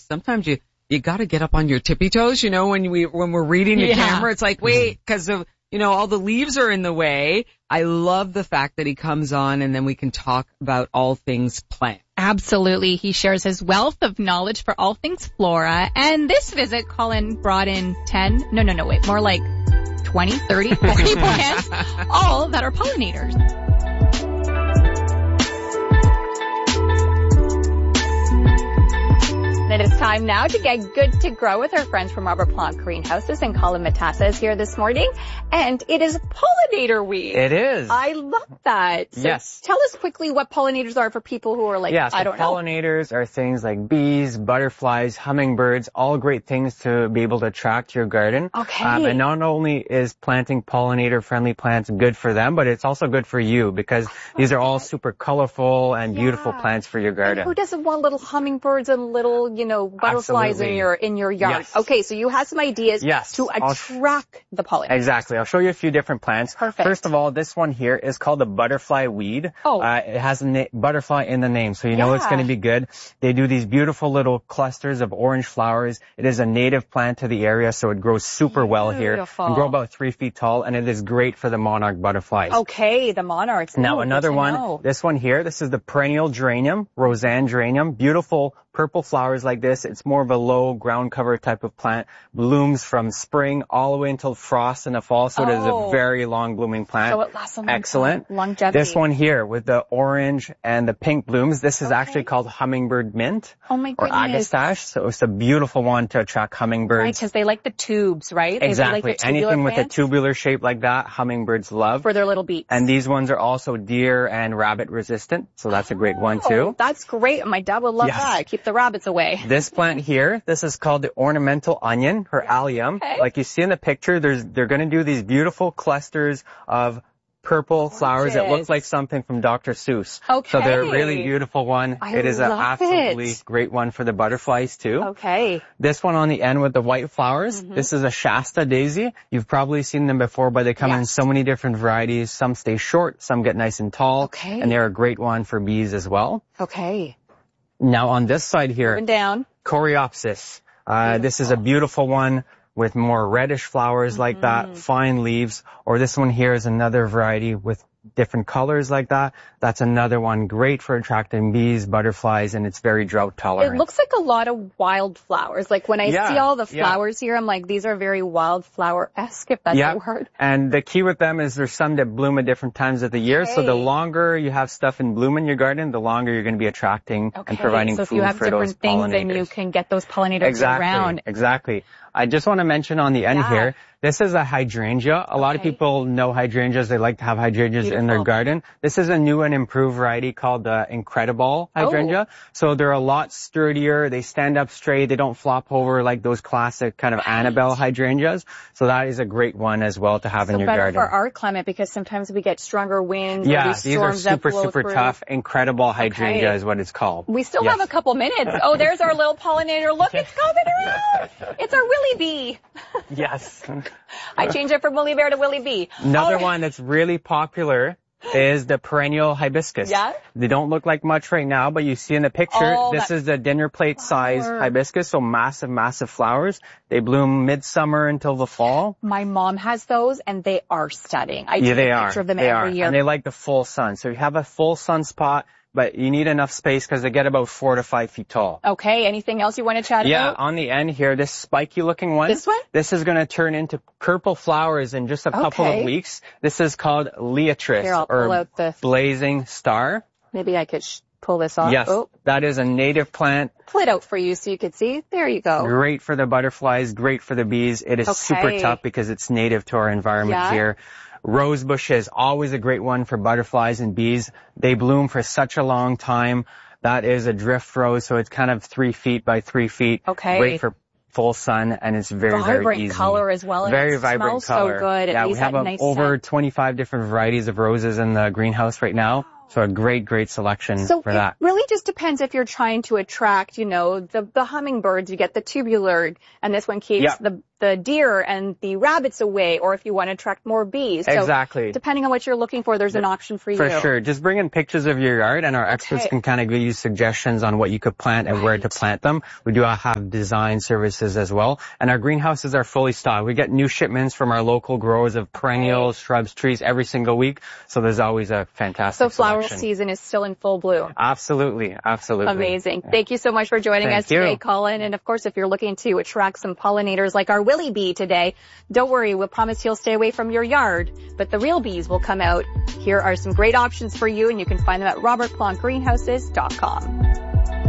sometimes you got to get up on your tippy toes, you know, when we're reading the camera. It's like, wait, because of, you know, all the leaves are in the way. I love the fact that he comes on and then we can talk about all things plant. Absolutely. He shares his wealth of knowledge for all things flora. And this visit, Colin brought in more like 20, 30, 40 plants, all that are pollinators. It is time now to get good to grow with our friends from Arbor Plant Greenhouses, and Colin Matassa is here this morning, and it is pollinator week. It is. I love that. So yes. Tell us quickly what pollinators are for people who are like, I don't know. Pollinators are things like bees, butterflies, hummingbirds, all great things to be able to attract your garden. Okay. And not only is planting pollinator-friendly plants good for them, but it's also good for you because these are all super colorful and beautiful plants for your garden. And who doesn't want little hummingbirds and little, butterflies in your yard? Yes. Okay, so you have some ideas to attract the pollinators. Exactly. I'll show you a few different plants. Perfect. First of all, this one here is called the butterfly weed. Oh. It has a butterfly in the name, so you know it's going to be good. They do these beautiful little clusters of orange flowers. It is a native plant to the area, so it grows super well here. And grow about 3 feet tall, and it is great for the monarch butterflies. Okay, the monarchs. Now another one, this one here, this is the perennial geranium, Roseanne geranium. Beautiful purple flowers like this. It's more of a low ground cover type of plant. Blooms from spring all the way until frost in the fall, so it is a very long blooming plant. So it lasts a long Excellent. time. Longevity. This one here with the orange and the pink blooms, this is actually called hummingbird mint. Oh my or goodness. agastache. So it's a beautiful one to attract hummingbirds. Right, because they like the tubes, right? Exactly. They like the Anything with a plants tubular shape like that, hummingbirds love. for their little beaks. And these ones are also deer and rabbit resistant, so that's a great one too. That's great. My dad would love that. Keep the rabbits away. This plant here, this is called the ornamental onion or allium. Okay. Like you see in the picture, they're going to do these beautiful clusters of purple flowers that look like something from Dr. Seuss. Okay. So they're a really beautiful one. It is an absolutely great one for the butterflies too. Okay. This one on the end with the white flowers, this is a Shasta daisy. You've probably seen them before, but they come in so many different varieties. Some stay short, some get nice and tall. Okay. And they're a great one for bees as well. Okay. Now on this side here, Moving down. Coreopsis. This is a beautiful one with more reddish flowers like that, fine leaves. Or this one here is another variety with different colors like that. That's another one great for attracting bees, butterflies, and it's very drought tolerant. It looks like a lot of wildflowers. Like when I see all the flowers here, I'm like, these are very wildflower-esque, if that's a word. And the key with them is there's some that bloom at different times of the year. So the longer you have stuff in bloom in your garden, the longer you're going to be attracting and providing food for those pollinators. So if you have different things, then you can get those pollinators around. Exactly. I just want to mention on the end here, this is a hydrangea. A lot of people know hydrangeas. They like to have hydrangeas in their garden. This is a new and improved variety called the Incredible hydrangea. So they're a lot sturdier. They stand up straight. They don't flop over like those classic kind of Annabelle hydrangeas. So that is a great one as well to have in your garden. So better for our climate because sometimes we get stronger winds. Yeah, these are super tough. Incredible hydrangea is what it's called. We still have a couple minutes. Oh, there's our little pollinator. Look, it's coming around. It's our Willy Bee. Yes. I changed it from Willy Bear to Willy Bee. Another one that's really popular is the perennial hibiscus. Yeah? They don't look like much right now, but you see in the picture, this is the dinner plate size hibiscus, so massive flowers. They bloom midsummer until the fall. My mom has those, and they are stunning. I take a picture of them every year. And they like the full sun. So you have a full sun spot, but you need enough space because they get about 4 to 5 feet tall. Okay, anything else you want to chat about? Yeah, on the end here, this spiky looking one. This one? This is going to turn into purple flowers in just a couple of weeks. This is called Leotris or blazing star. Maybe I could pull this off. Yes, that is a native plant. Pull it out for you so you could see. There you go. Great for the butterflies, great for the bees. It is super tough because it's native to our environment here. Rose bushes, always a great one for butterflies and bees. They bloom for such a long time. That is a drift rose, so it's kind of 3 feet by 3 feet. Okay. Great for full sun, and it's very easy. Vibrant color as well. Very vibrant color. So good. Yeah, we have over 25 different varieties of roses in the greenhouse right now. So a great selection so for that. It really just depends if you're trying to attract, you know, the hummingbirds, you get the tubular, and this one keeps the deer and the rabbits away, or if you want to attract more bees. Exactly. So depending on what you're looking for, there's an option for you. For sure. Just bring in pictures of your yard, and our experts can kind of give you suggestions on what you could plant and where to plant them. We do have design services as well. And our greenhouses are fully stocked. We get new shipments from our local growers of perennials, shrubs, trees every single week. So there's always a fantastic flower selection. season is still in full bloom. Absolutely. Amazing. Yeah. Thank you so much for joining us today, Colin. And of course, if you're looking to attract some pollinators like our Willie bee today, don't worry, we'll promise he'll stay away from your yard, but the real bees will come out. Here are some great options for you, and you can find them at robertplantgreenhouses.com.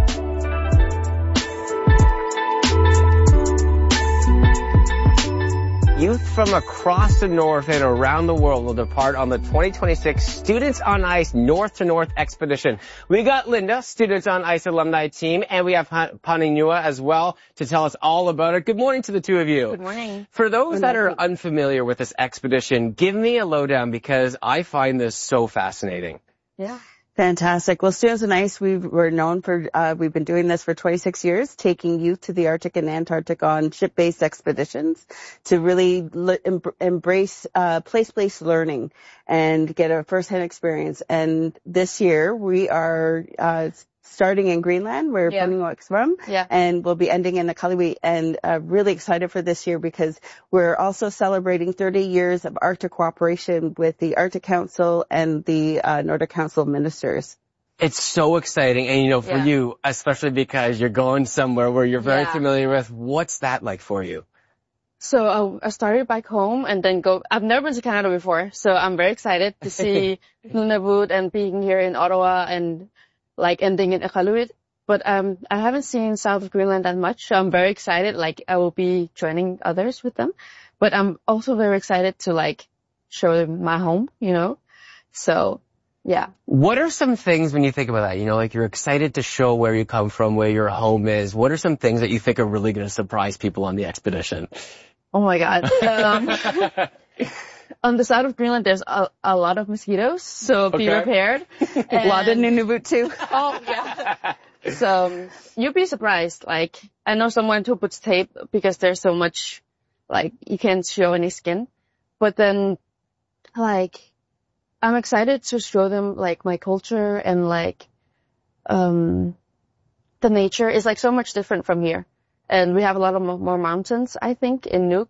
Youth from across the north and around the world will depart on the 2026 Students on Ice North to North Expedition. We got Linda, Students on Ice alumni team, and we have Paninua as well to tell us all about it. Good morning to the two of you. Good morning. For those that are unfamiliar with this expedition, give me a lowdown because I find this so fascinating. Yeah. Fantastic. Well, Students on Ice, we're known for, we've been doing this for 26 years, taking youth to the Arctic and Antarctic on ship-based expeditions to really embrace place-based learning and get a first-hand experience. And this year we are starting in Greenland, where Paninua is from, and we'll be ending in Iqaluit. And really excited for this year because we're also celebrating 30 years of Arctic cooperation with the Arctic Council and the Nordic Council of Ministers. It's so exciting. And, you know, for you, especially because you're going somewhere where you're very familiar with, what's that like for you? So I started back home and then I've never been to Canada before, so I'm very excited to see Nunavut and being here in Ottawa and like ending in Iqaluit. But I haven't seen south of Greenland that much, so I'm very excited. Like I will be joining others with them. But I'm also very excited to like show them my home, you know. So yeah. What are some things when you think about that? You know, like you're excited to show where you come from, where your home is. What are some things that you think are really going to surprise people on the expedition? Oh my God. On the side of Greenland, there's a lot of mosquitoes, so be prepared. A lot of Nunavut too. Oh, yeah. So you'll be surprised. Like, I know someone who puts tape because there's so much, like, you can't show any skin. But then, like, I'm excited to show them, like, my culture and, like, the nature is, like, so much different from here. And we have a lot of more mountains, I think, in Nuuk.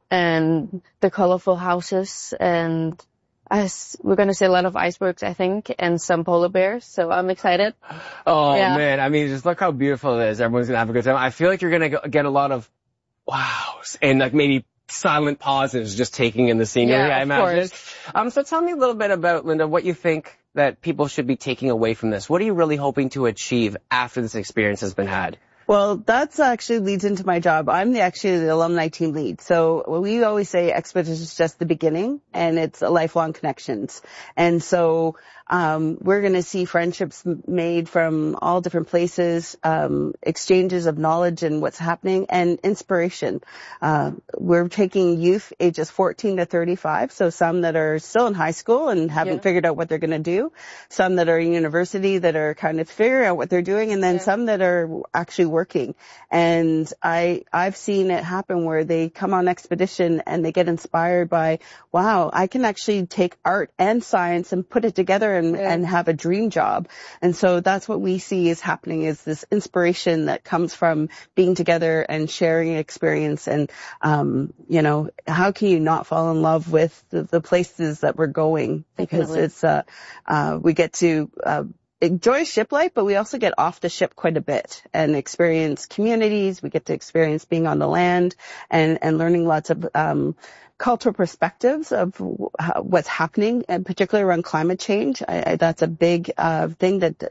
And the colorful houses, and we're going to see a lot of icebergs, I think, and some polar bears, so I'm excited. Oh, man, I mean, just look how beautiful it is. Everyone's going to have a good time. I feel like you're going to get a lot of wows and like maybe silent pauses just taking in the scenery, I imagine. So tell me a little bit about, Linda, what you think that people should be taking away from this. What are you really hoping to achieve after this experience has been had? Well, that's actually leads into my job. I'm actually the alumni team lead. So we always say expedition is just the beginning and it's a lifelong connections. And so, we're going to see friendships made from all different places, exchanges of knowledge and what's happening and inspiration. We're taking youth ages 14 to 35. So some that are still in high school and haven't figured out what they're going to do. Some that are in university that are kind of figuring out what they're doing. And then some that are actually working. And I've seen it happen where they come on expedition and they get inspired by, wow, I can actually take art and science and put it together and have a dream job. And so that's what we see is happening is this inspiration that comes from being together and sharing experience. And, you know, how can you not fall in love with the places that we're going? Because it's, we get to, enjoy ship life, but we also get off the ship quite a bit and experience communities. We get to experience being on the land and learning lots of, cultural perspectives of what's happening, and particularly around climate change. That's a big thing that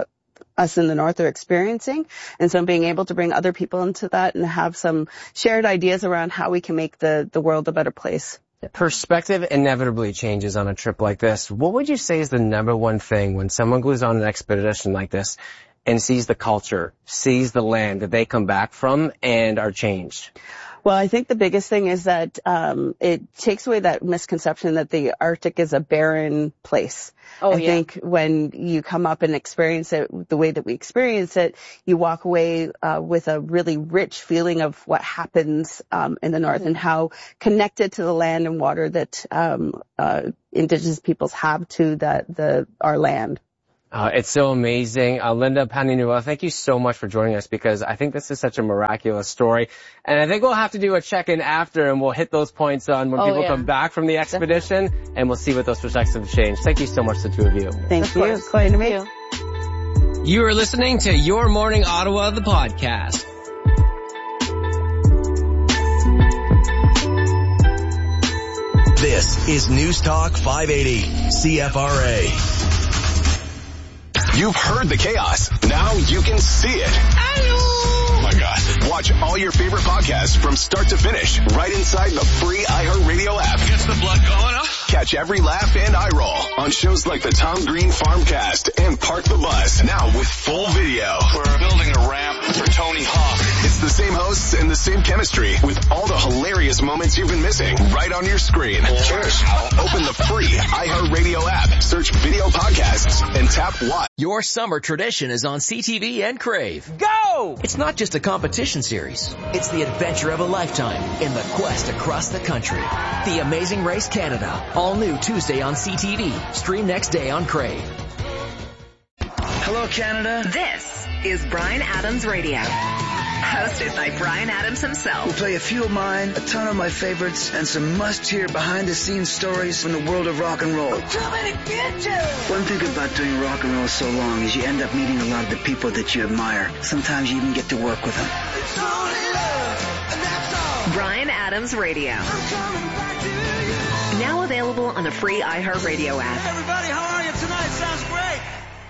us in the North are experiencing. And so being able to bring other people into that and have some shared ideas around how we can make the world a better place. Perspective inevitably changes on a trip like this. What would you say is the number one thing when someone goes on an expedition like this and sees the culture, sees the land that they come back from and are changed? Well, I think the biggest thing is that it takes away that misconception that the Arctic is a barren place. I think when you come up and experience it the way that we experience it, you walk away with a really rich feeling of what happens in the north and how connected to the land and water that Indigenous peoples have to our land. It's so amazing. Linda Paninuel, thank you so much for joining us because I think this is such a miraculous story. And I think we'll have to do a check-in after and we'll hit those points on when people come back from the expedition and we'll see what those perspectives change. Thank you so much, the two of you. Thank you. It's quite amazing. You are listening to Your Morning Ottawa, the podcast. This is News Talk 580, CFRA. You've heard the chaos. Now you can see it. Oh my God. Watch all your favorite podcasts from start to finish right inside the free iHeartRadio app. Gets the blood going up. Catch every laugh and eye roll on shows like the Tom Green Farmcast and Park the Bus. Now with full video. We're building a ramp for Tony Hawk. It's the same hosts and the same chemistry with all the hilarious moments you've been missing right on your screen. First, open the free iHeartRadio app, search video podcasts, and tap watch. Your summer tradition is on CTV and Crave. Go! It's not just a competition series. It's the adventure of a lifetime in the quest across the country. The Amazing Race Canada. All new Tuesday on CTV. Stream next day on Crave. Hello, Canada. This is Bryan Adams Radio. Hosted by Bryan Adams himself. We'll play a few of mine, a ton of my favorites, and some must-hear behind-the-scenes stories from the world of rock and roll. One thing about doing rock and roll so long is you end up meeting a lot of the people that you admire. Sometimes you even get to work with them. Bryan Adams Radio. Now available on the free iHeartRadio app. Hey everybody, how are you tonight? Sounds great.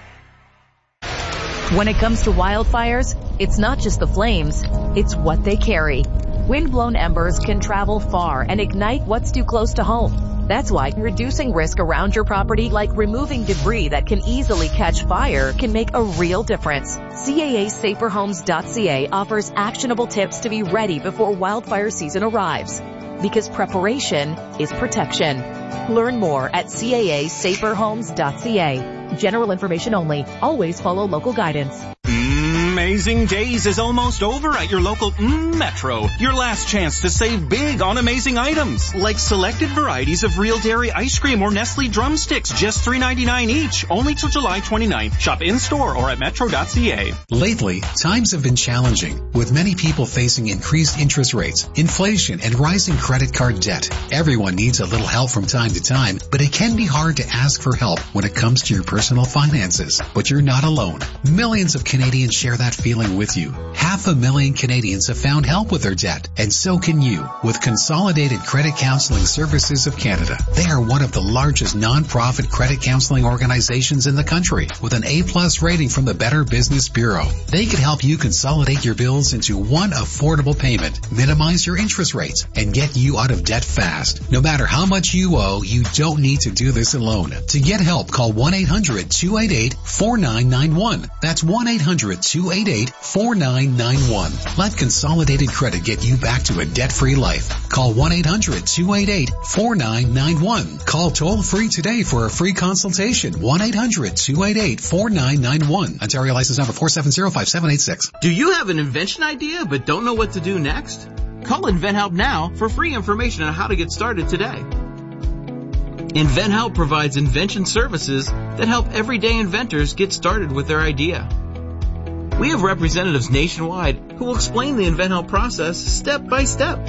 When it comes to wildfires, it's not just the flames, it's what they carry. Wind-blown embers can travel far and ignite what's too close to home. That's why reducing risk around your property, like removing debris that can easily catch fire, can make a real difference. CAASaferHomes.ca offers actionable tips to be ready before wildfire season arrives. Because preparation is protection. Learn more at CAASaferHomes.ca. General information only. Always follow local guidance. Amazing Days is almost over at your local Metro. Your last chance to save big on amazing items, like selected varieties of Real Dairy ice cream or Nestle drumsticks, just $3.99 each, only till July 29th. Shop in-store or at metro.ca. Lately, times have been challenging, with many people facing increased interest rates, inflation, and rising credit card debt. Everyone needs a little help from time to time, but it can be hard to ask for help when it comes to your personal finances. But you're not alone. Millions of Canadians share that feeling with you. 500,000 Canadians have found help with their debt, and so can you with Consolidated Credit Counseling Services of Canada. They are one of the largest non-profit credit counseling organizations in the country with an A+ rating from the Better Business Bureau. They can help you consolidate your bills into one affordable payment, minimize your interest rates, and get you out of debt fast. No matter how much you owe, you don't need to do this alone. To get help, call 1-800-288-4991. That's 1-800-288-4991. Let Consolidated Credit get you back to a debt-free life. Call 1-800-288-4991. Call toll-free today for a free consultation. 1-800-288-4991. Ontario license number 4705786. Do you have an invention idea but don't know what to do next? Call InventHelp now for free information on how to get started today. InventHelp provides invention services that help everyday inventors get started with their idea. We have representatives nationwide who will explain the InventHelp process step by step.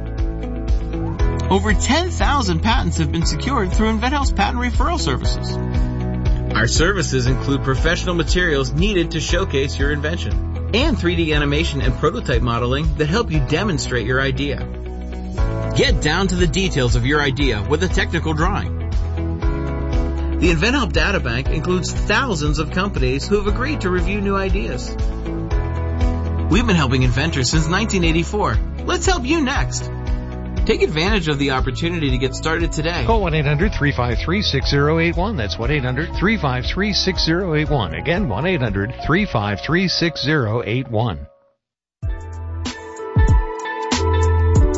Over 10,000 patents have been secured through InventHelp's patent referral services. Our services include professional materials needed to showcase your invention and 3D animation and prototype modeling that help you demonstrate your idea. Get down to the details of your idea with a technical drawing. The InventHelp Databank includes thousands of companies who have agreed to review new ideas. We've been helping inventors since 1984. Let's help you next. Take advantage of the opportunity to get started today. Call 1-800-353-6081. That's 1-800-353-6081. Again, 1-800-353-6081.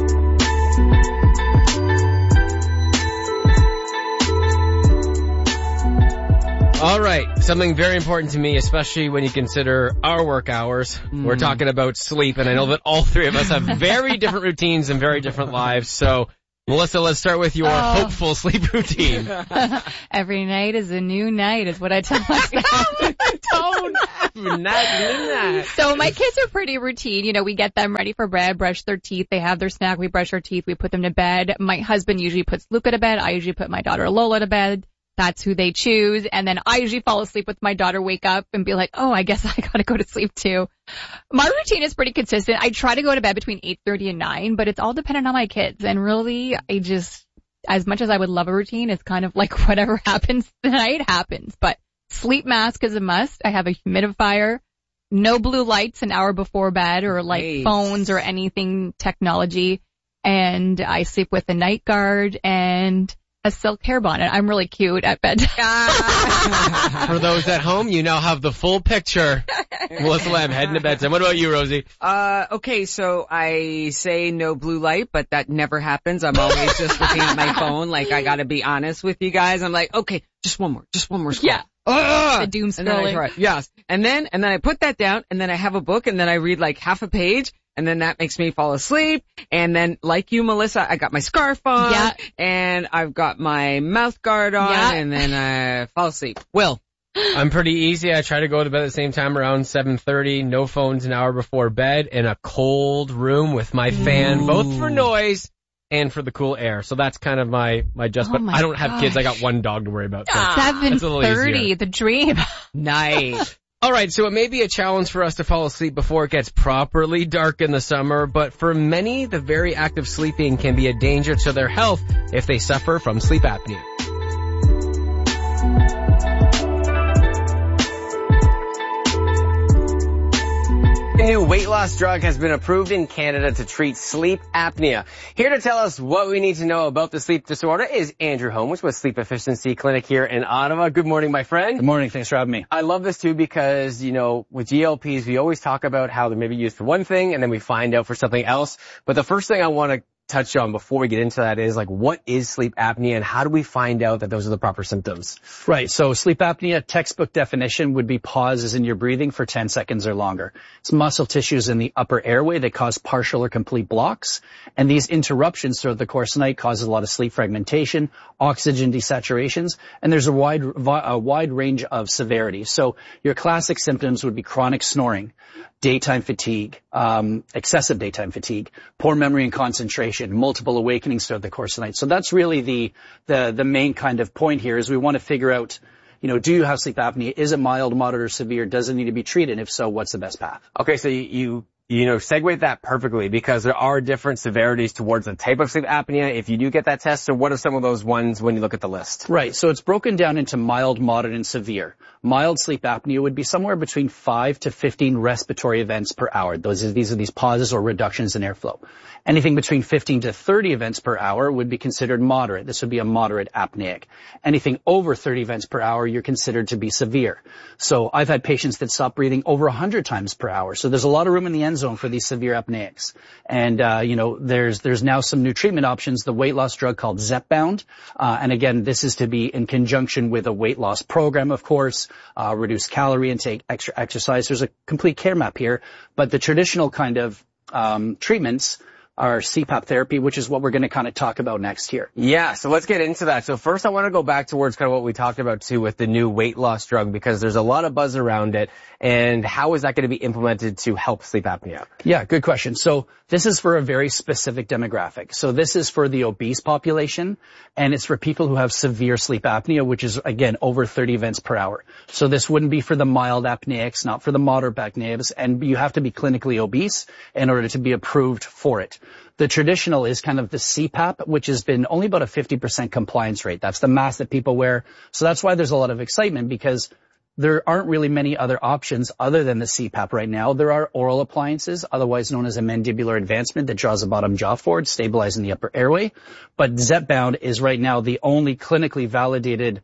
right, something very important to me, especially when you consider our work hours. We're talking about sleep, and I know that all three of us have very different routines and very different lives. So, Melissa, let's start with your hopeful sleep routine. Every night is a new night is what I tell myself. So my kids are pretty routine. You know, we get them ready for bed, brush their teeth. They have their snack. We brush our teeth. We put them to bed. My husband usually puts Luca to bed. I usually put my daughter Lola to bed. That's who they choose. And then I usually fall asleep with my daughter, wake up and be like, oh, I guess I gotta go to sleep too. My routine is pretty consistent. I try to go to bed between 8:30 and 9, but it's all dependent on my kids. And really, as much as I would love a routine, it's kind of like whatever happens tonight happens. But sleep mask is a must. I have a humidifier, no blue lights an hour before bed or like phones or anything technology. And I sleep with a night guard and a silk hair bonnet. I'm really cute at bedtime. For those at home, you now have the full picture. Melissa Lamb heading to bedtime. What about you, Rosie? Okay, so I say no blue light, but that never happens. I'm always just looking at my phone. Like, I gotta be honest with you guys. I'm like, okay, just one more scroll. Yeah. The doom scrolling. Yes. And then I put that down, and then I have a book, and then I read like half a page, and then that makes me fall asleep. And then, like you, Melissa, I got my scarf on, and I've got my mouth guard on, and then I fall asleep. Will? I'm pretty easy. I try to go to bed at the same time around 7:30. No phones an hour before bed, in a cold room with my fan, both for noise and for the cool air. So that's kind of my adjustment. I don't have kids. I got one dog to worry about. So 7:30, the dream. Nice. All right, so it may be a challenge for us to fall asleep before it gets properly dark in the summer, but for many, the very act of sleeping can be a danger to their health if they suffer from sleep apnea. A new weight loss drug has been approved in Canada to treat sleep apnea. Here to tell us what we need to know about the sleep disorder is Andrew Holmes with Sleep Efficiency Clinic here in Ottawa. Good morning, my friend. Good morning. Thanks for having me. I love this too because, you know, with GLPs, we always talk about how they're maybe used for one thing and then we find out for something else. But the first thing I want to touch on before we get into that is like, what is sleep apnea and how do we find out that those are the proper symptoms? Right. So sleep apnea, textbook definition would be pauses in your breathing for 10 seconds or longer. It's muscle tissues in the upper airway that cause partial or complete blocks. And these interruptions throughout the course of the night causes a lot of sleep fragmentation, oxygen desaturations, and there's a wide range of severity. So your classic symptoms would be chronic snoring, daytime fatigue, excessive daytime fatigue, poor memory and concentration, multiple awakenings throughout the course of the night. So that's really the main kind of point here is we want to figure out, you know, do you have sleep apnea? Is it mild, moderate, or severe? Does it need to be treated? If so, what's the best path? Okay, so you segue that perfectly because there are different severities towards the type of sleep apnea. If you do get that test, so what are some of those ones when you look at the list? Right. So it's broken down into mild, moderate, and severe. Mild sleep apnea would be somewhere between 5 to 15 respiratory events per hour. These are these pauses or reductions in airflow. Anything between 15 to 30 events per hour would be considered moderate. This would be a moderate apneic. Anything over 30 events per hour, you're considered to be severe. So I've had patients that stop breathing over 100 times per hour. So there's a lot of room in the end zone for these severe apneics. And, there's now some new treatment options, the weight loss drug called Zepbound. And again, this is to be in conjunction with a weight loss program, of course, reduce calorie intake, extra exercise. There's a complete care map here. But the traditional kind of treatments are CPAP therapy, which is what we're going to kind of talk about next here. Yeah, so let's get into that. So first I want to go back towards kind of what we talked about too with the new weight loss drug because there's a lot of buzz around it. And how is that going to be implemented to help sleep apnea? Yeah, good question. So this is for a very specific demographic. So this is for the obese population, and it's for people who have severe sleep apnea, which is, again, over 30 events per hour. So this wouldn't be for the mild apneics, not for the moderate apneics, and you have to be clinically obese in order to be approved for it. The traditional is kind of the CPAP, which has been only about a 50% compliance rate. That's the mask that people wear. So that's why there's a lot of excitement because there aren't really many other options other than the CPAP right now. There are oral appliances, otherwise known as a mandibular advancement that draws the bottom jaw forward, stabilizing the upper airway. But Zepbound is right now the only clinically validated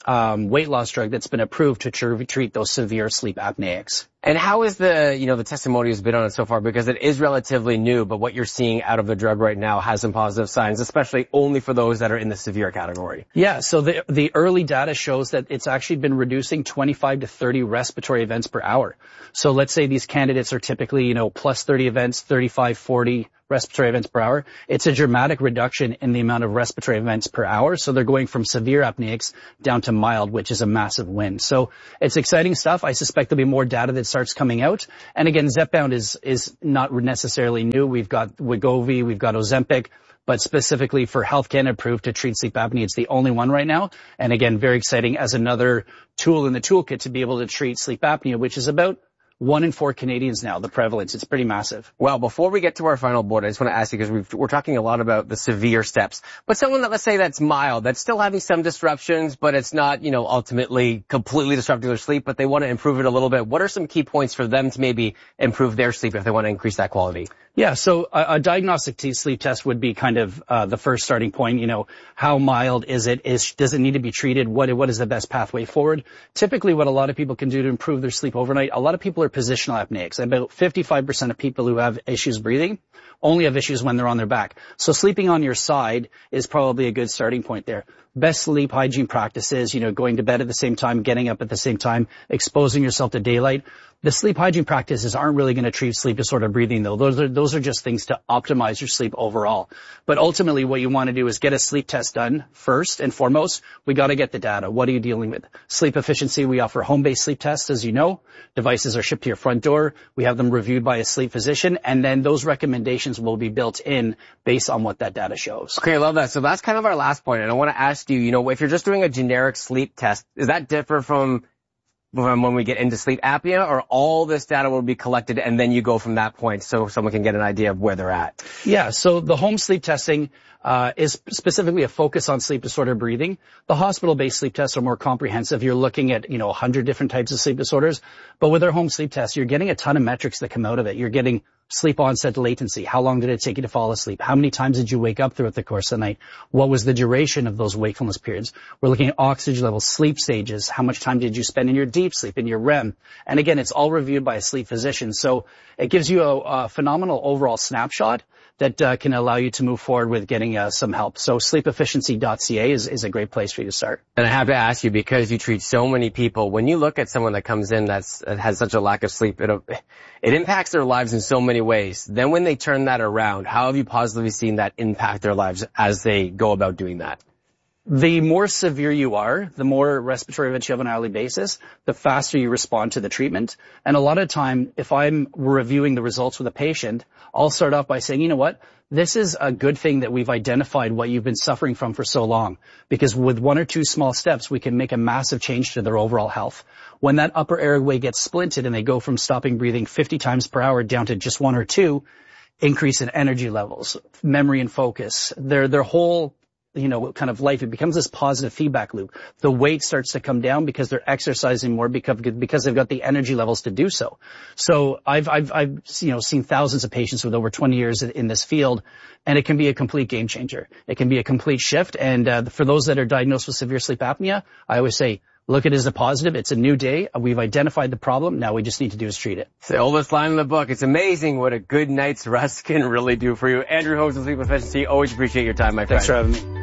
weight loss drug that's been approved to treat those severe sleep apneics. And how is the testimonials been on it so far? Because it is relatively new, but what you're seeing out of the drug right now has some positive signs, especially only for those that are in the severe category. Yeah, so the early data shows that it's actually been reducing 25 to 30 respiratory events per hour. So let's say these candidates are typically, plus 30 events, 35, 40 respiratory events per hour. It's a dramatic reduction in the amount of respiratory events per hour. So they're going from severe apneics down to mild, which is a massive win. So it's exciting stuff. I suspect there'll be more data that starts coming out. And again, Zepbound is not necessarily new. We've got Wegovy, we've got Ozempic, but specifically for Health Canada approved to treat sleep apnea, it's the only one right now. And again, very exciting as another tool in the toolkit to be able to treat sleep apnea, which is about 1 in 4 Canadians now, the prevalence. It's pretty massive. Well, before we get to our final board, I just want to ask you, because we're talking a lot about the severe steps, but someone that, let's say, that's mild, that's still having some disruptions, but it's not, ultimately completely disrupting their sleep, but they want to improve it a little bit. What are some key points for them to maybe improve their sleep if they want to increase that quality? Yeah, so a diagnostic sleep test would be kind of the first starting point. How mild is it? Does it need to be treated? What is the best pathway forward? Typically, what a lot of people can do to improve their sleep overnight, a lot of people are positional apneics. About 55% of people who have issues breathing only have issues when they're on their back. So sleeping on your side is probably a good starting point there. Best sleep hygiene practices, going to bed at the same time, getting up at the same time, exposing yourself to daylight. The sleep hygiene practices aren't really going to treat sleep disorder breathing, though. Those are just things to optimize your sleep overall. But ultimately, what you want to do is get a sleep test done first and foremost. We got to get the data. What are you dealing with? Sleep efficiency, we offer home-based sleep tests, as you know. Devices are shipped to your front door. We have them reviewed by a sleep physician, and then those recommendations will be built in based on what that data shows. Okay, I love that. So that's kind of our last point, and I want to ask you, if you're just doing a generic sleep test, is that different from when we get into sleep apnea, or all this data will be collected and then you go from that point so someone can get an idea of where they're at? Yeah, so the home sleep testing is specifically a focus on sleep disorder breathing. The hospital-based sleep tests are more comprehensive. You're looking at, 100 different types of sleep disorders. But with our home sleep test, you're getting a ton of metrics that come out of it. You're getting sleep onset latency. How long did it take you to fall asleep? How many times did you wake up throughout the course of the night? What was the duration of those wakefulness periods? We're looking at oxygen levels, sleep stages. How much time did you spend in your deep sleep, in your REM? And again, it's all reviewed by a sleep physician. So it gives you a phenomenal overall snapshot that can allow you to move forward with getting some help. So sleepefficiency.ca is a great place for you to start. And I have to ask you, because you treat so many people, when you look at someone that comes in that has such a lack of sleep, it impacts their lives in so many ways. Then when they turn that around, how have you positively seen that impact their lives as they go about doing that? The more severe you are, the more respiratory events you have on an hourly basis, the faster you respond to the treatment. And a lot of time, if I'm reviewing the results with a patient, I'll start off by saying, you know what? This is a good thing that we've identified what you've been suffering from for so long, because with 1 or 2 small steps, we can make a massive change to their overall health. When that upper airway gets splinted and they go from stopping breathing 50 times per hour down to just 1 or 2, increase in energy levels, memory and focus, their whole kind of life, it becomes this positive feedback loop. The weight starts to come down because they're exercising more because they've got the energy levels to do so. So I've seen thousands of patients with over 20 years in this field, and it can be a complete game changer. It can be a complete shift. And for those that are diagnosed with severe sleep apnea, I always say, look at it as a positive. It's a new day. We've identified the problem. Now we just need to do is treat it. It's the oldest line in the book. It's amazing what a good night's rest can really do for you. Andrew Hose of Sleep Efficiency, always appreciate your time, my friend. Thanks for having me.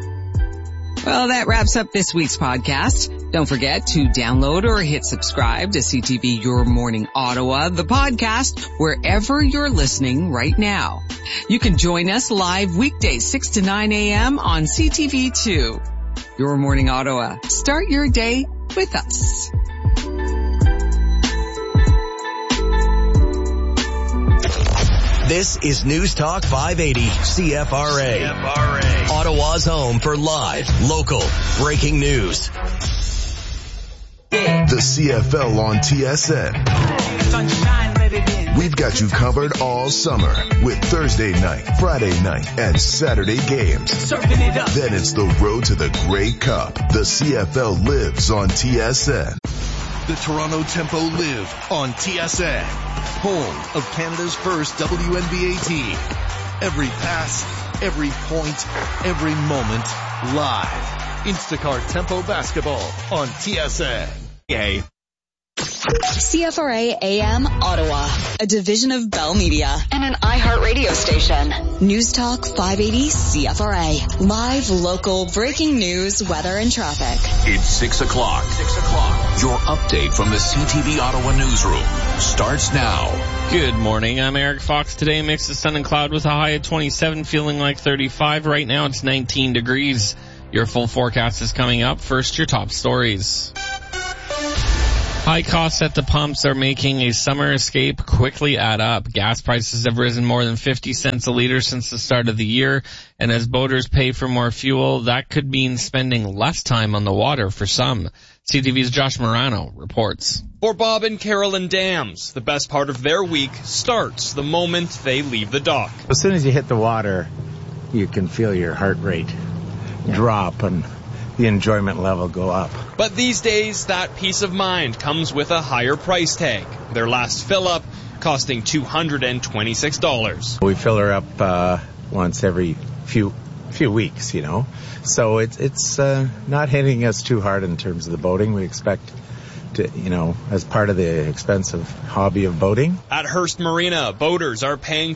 Well, that wraps up this week's podcast. Don't forget to download or hit subscribe to CTV Your Morning Ottawa, the podcast, wherever you're listening right now. You can join us live weekdays 6 to 9 a.m. on CTV2. Your Morning Ottawa. Start your day with us. This is News Talk 580 CFRA. Ottawa's home for live, local, breaking news. The CFL on TSN. We've got you covered all summer with Thursday night, Friday night, and Saturday games. Then it's the road to the Grey Cup. The CFL lives on TSN. The Toronto Tempo live on TSN, home of Canada's first WNBA team. Every pass, every point, every moment, live. Instacart Tempo Basketball on TSN. Yay. CFRA AM Ottawa, a division of Bell Media and an iHeartRadio station. News Talk 580 CFRA. Live, local, breaking news, weather, and traffic. It's 6 o'clock. Your update from the CTV Ottawa newsroom starts now. Good morning. I'm Eric Fox. Today, mix of sun and cloud with a high of 27, feeling like 35. Right now, it's 19 degrees. Your full forecast is coming up. First, your top stories. High costs at the pumps are making a summer escape quickly add up. Gas prices have risen more than 50 cents a liter since the start of the year, and as boaters pay for more fuel, that could mean spending less time on the water for some. CTV's Josh Morano reports. For Bob and Carolyn Dams, the best part of their week starts the moment they leave the dock. As soon as you hit the water, you can feel your heart rate drop and the enjoyment level go up. But these days, that peace of mind comes with a higher price tag. Their last fill-up costing $226. We fill her up once every few weeks, you know. So it's not hitting us too hard in terms of the boating. We expect to, you know, as part of the expensive hobby of boating. At Hearst Marina, boaters are paying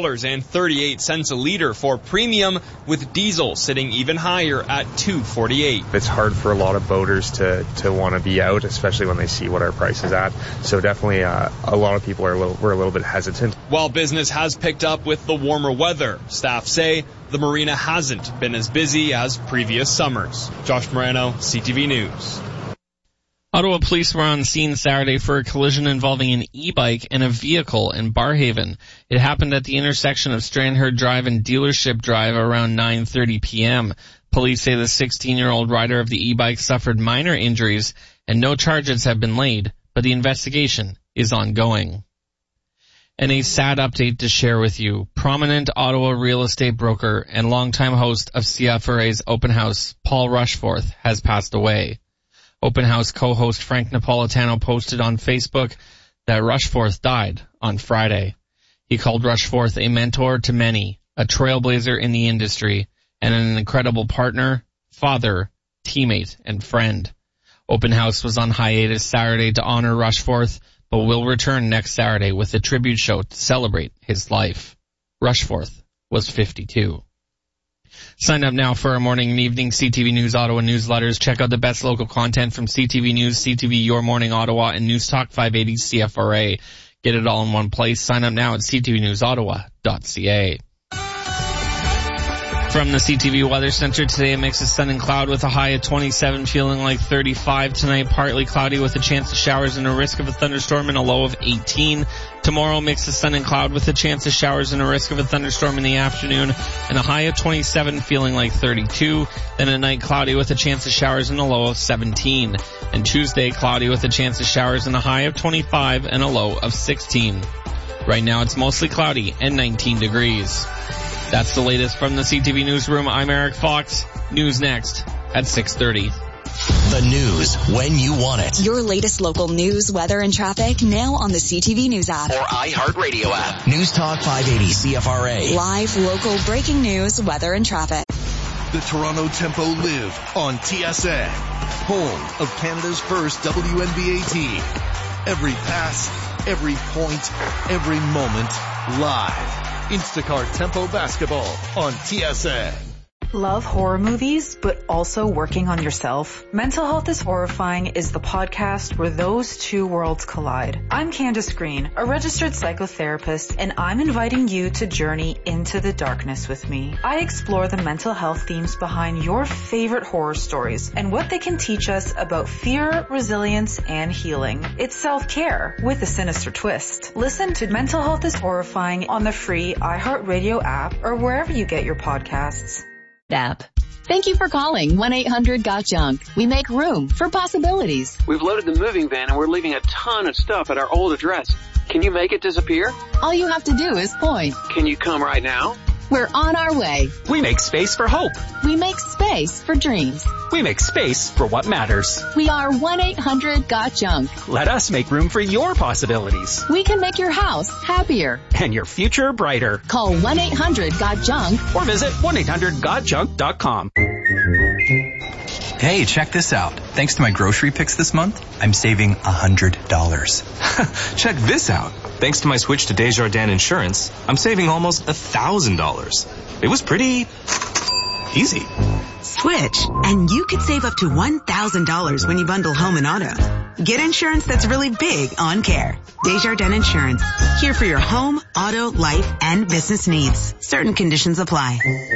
$2.38 a liter for premium, with diesel sitting even higher at $2.48. It's hard for a lot of boaters to want to be out, especially when they see what our price is at. So definitely a lot of people we're a little bit hesitant. While business has picked up with the warmer weather, staff say the marina hasn't been as busy as previous summers. Josh Morano, CTV News. Ottawa police were on scene Saturday for a collision involving an e-bike and a vehicle in Barhaven. It happened at the intersection of Strandherd Drive and Dealership Drive around 9:30 p.m. Police say the 16-year-old rider of the e-bike suffered minor injuries and no charges have been laid, but the investigation is ongoing. And a sad update to share with you. Prominent Ottawa real estate broker and longtime host of CFRA's Open House, Paul Rushforth, has passed away. Open House co-host Frank Napolitano posted on Facebook that Rushforth died on Friday. He called Rushforth a mentor to many, a trailblazer in the industry, and an incredible partner, father, teammate, and friend. Open House was on hiatus Saturday to honor Rushforth, but will return next Saturday with a tribute show to celebrate his life. Rushforth was 52. Sign up now for our morning and evening CTV News Ottawa newsletters. Check out the best local content from CTV News, CTV Your Morning Ottawa, and News Talk 580 CFRA. Get it all in one place. Sign up now at ctvnewsottawa.ca. From the CTV Weather Center today, a mix of sun and cloud with a high of 27, feeling like 35. Tonight, partly cloudy with a chance of showers and a risk of a thunderstorm and a low of 18. Tomorrow, mix of sun and cloud with a chance of showers and a risk of a thunderstorm in the afternoon and a high of 27, feeling like 32. Then at night, cloudy with a chance of showers and a low of 17. And Tuesday, cloudy with a chance of showers and a high of 25 and a low of 16. Right now, it's mostly cloudy and 19 degrees. That's the latest from the CTV Newsroom. I'm Eric Fox. News next at 6:30. The news when you want it. Your latest local news, weather, and traffic now on the CTV News app. Or iHeartRadio app. News Talk 580 CFRA. Live, local, breaking news, weather, and traffic. The Toronto Tempo live on TSN. Home of Canada's first WNBA team. Every pass, every point, every moment, live. Instacart Tempo Basketball on TSN. Love horror movies, but also working on yourself? Mental Health is Horrifying is the podcast where those two worlds collide. I'm Candace Green, a registered psychotherapist, and I'm inviting you to journey into the darkness with me. I explore the mental health themes behind your favorite horror stories and what they can teach us about fear, resilience, and healing. It's self-care with a sinister twist. Listen to Mental Health is Horrifying on the free iHeartRadio app or wherever you get your podcasts. App. Thank you for calling 1-800-GOT-JUNK. We make room for possibilities. We've loaded the moving van and we're leaving a ton of stuff at our old address. Can you make it disappear? All you have to do is point. Can you come right now? We're on our way. We make space for hope. We make space for dreams. We make space for what matters. We are 1-800-GOT-JUNK. Let us make room for your possibilities. We can make your house happier. And your future brighter. Call 1-800-GOT-JUNK. Or visit 1-800-GOT-JUNK.com. Hey, check this out. Thanks to my grocery picks this month, I'm saving $100. Check this out. Thanks to my switch to Desjardins Insurance, I'm saving almost $1,000. It was pretty easy. Switch, and you could save up to $1,000 when you bundle home and auto. Get insurance that's really big on care. Desjardins Insurance. Here for your home, auto, life, and business needs. Certain conditions apply.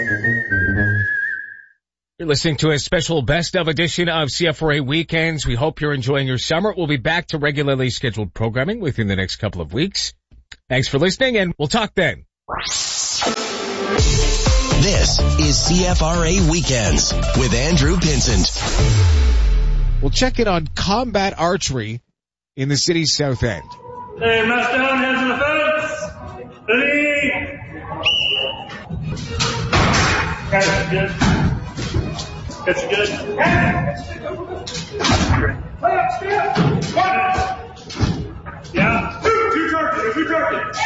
You're listening to a special best of edition of CFRA Weekends. We hope you're enjoying your summer. We'll be back to regularly scheduled programming within the next couple of weeks. Thanks for listening, and we'll talk then. This is CFRA Weekends with Andrew Pinsent. We'll check in on combat archery in the city's south end. Hey, mask down, hands on the fence. Ready? That's good. That's good. Yeah. Two targets.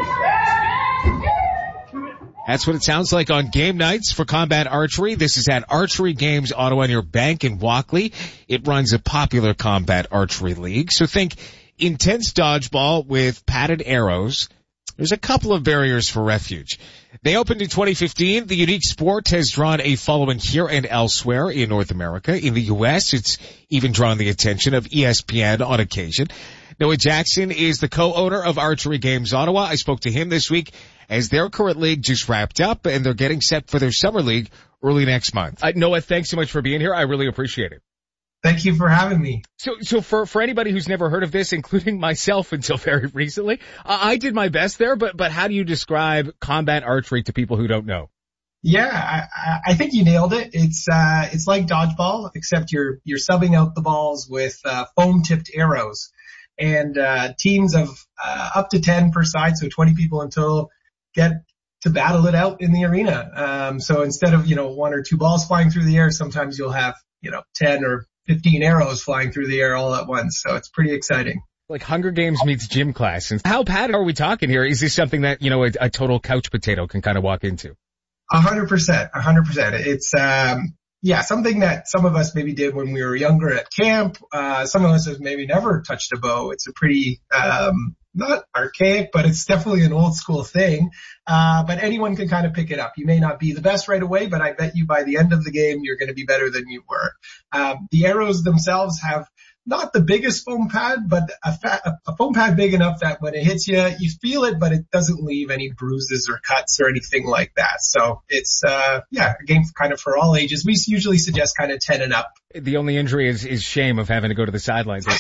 That's what it sounds like on game nights for combat archery. This is at Archery Games Ottawa near Bank in Walkley. It runs a popular combat archery league. So think intense dodgeball with padded arrows. There's a couple of barriers for refuge. They opened in 2015. The unique sport has drawn a following here and elsewhere in North America. In the U.S., it's even drawn the attention of ESPN on occasion. Noah Jackson is the co-owner of Archery Games Ottawa. I spoke to him this week as their current league just wrapped up and they're getting set for their summer league early next month. Noah, thanks so much for being here. I really appreciate it. Thank you for having me. So for anybody who's never heard of this, including myself until very recently, I did my best there, but how do you describe combat archery to people who don't know? Yeah, I think you nailed it. It's like dodgeball, except you're subbing out the balls with, foam tipped arrows. And, teams of, up to 10 per side, so 20 people in total, get to battle it out in the arena. So instead of, one or two balls flying through the air, sometimes you'll have, 10 or 15 arrows flying through the air all at once. So it's pretty exciting. Like Hunger Games meets gym class. And how padded are we talking here? Is this something that, a total couch potato can kind of walk into? 100%. It's, something that some of us maybe did when we were younger at camp. Some of us have maybe never touched a bow. It's a pretty, not archaic, but it's definitely an old school thing. But anyone can kind of pick it up. You may not be the best right away, but I bet you by the end of the game, you're going to be better than you were. The arrows themselves have not the biggest foam pad, but a foam pad big enough that when it hits you, you feel it, but it doesn't leave any bruises or cuts or anything like that. So it's, a game kind of for all ages. We usually suggest kind of 10 and up. The only injury is shame of having to go to the sidelines, I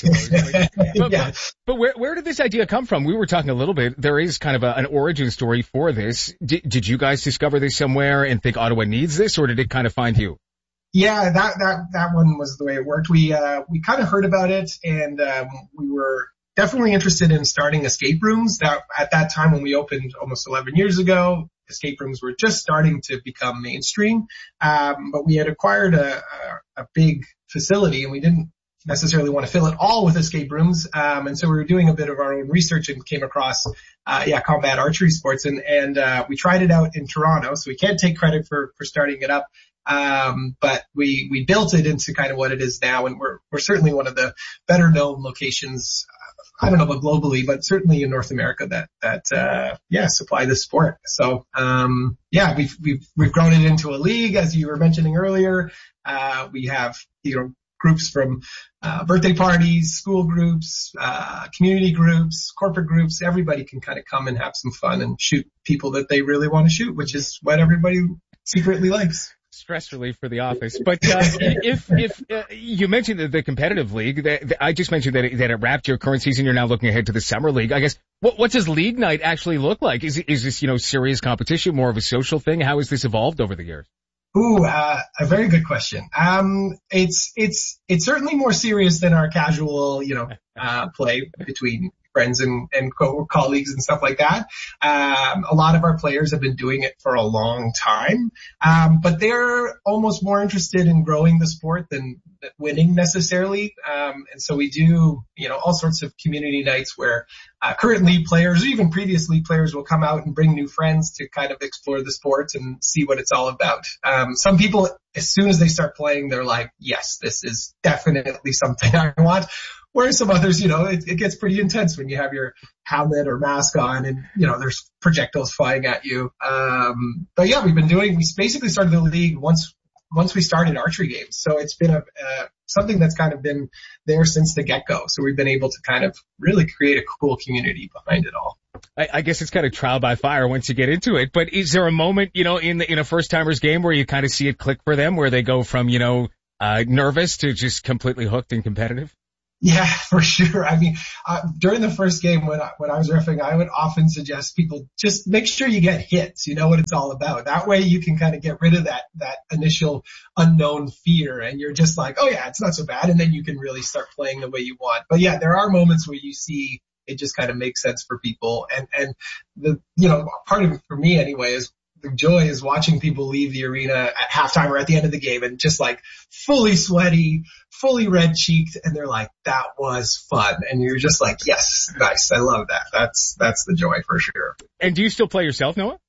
suppose. But where did this idea come from? We were talking a little bit. There is kind of an origin story for this. Did you guys discover this somewhere and think Ottawa needs this, or did it kind of find you? Yeah, that one was the way it worked. We kind of heard about it, and we were definitely interested in starting escape rooms. That at that time when we opened almost 11 years ago, escape rooms were just starting to become mainstream. But we had acquired a big facility, and we didn't necessarily want to fill it all with escape rooms. And so we were doing a bit of our own research and came across combat archery sports, and we tried it out in Toronto, so we can't take credit for starting it up. But we built it into kind of what it is now, and we're certainly one of the better known locations, I don't know about globally, but certainly in North America that supply this sport. So, we've grown it into a league, as you were mentioning earlier. We have, groups from, birthday parties, school groups, community groups, corporate groups. Everybody can kind of come and have some fun and shoot people that they really want to shoot, which is what everybody secretly likes. Stress relief for the office. But if you mentioned the competitive league, I just mentioned that it wrapped your current season. You're now looking ahead to the summer league. I guess what does league night actually look like? Is this serious competition, more of a social thing? How has this evolved over the years? Ooh, a very good question. It's certainly more serious than our casual, play between friends and colleagues and stuff like that. A lot of our players have been doing it for a long time, but they're almost more interested in growing the sport than winning necessarily. And so we do, all sorts of community nights where current league players, or even previous league players, will come out and bring new friends to kind of explore the sport and see what it's all about. Some people, as soon as they start playing, they're like, yes, this is definitely something I want. Whereas some others, it gets pretty intense when you have your helmet or mask on and, there's projectiles flying at you. But yeah, we basically started the league once we started archery games. So it's been something that's kind of been there since the get-go. So we've been able to kind of really create a cool community behind it all. I guess it's kind of trial by fire once you get into it. But is there a moment, in a first-timers game where you kind of see it click for them, where they go from, nervous to just completely hooked and competitive? Yeah, for sure. I mean, during the first game when I was reffing, I would often suggest people just make sure you get hits. You know what it's all about. That way you can kind of get rid of that initial unknown fear, and you're just like, oh yeah, it's not so bad. And then you can really start playing the way you want. But yeah, there are moments where you see it just kind of makes sense for people. And the, part of it for me anyway is the joy is watching people leave the arena at halftime or at the end of the game and just like fully sweaty, fully red cheeked. And they're like, that was fun. And you're just like, yes, nice. I love that. That's the joy for sure. And do you still play yourself, Noah?